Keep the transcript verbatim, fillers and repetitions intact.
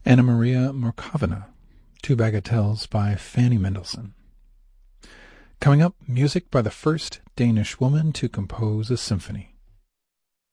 Anna Maria Markovina, Two Bagatelles by Fanny Mendelssohn. Coming up, music by the first Danish woman to compose a symphony.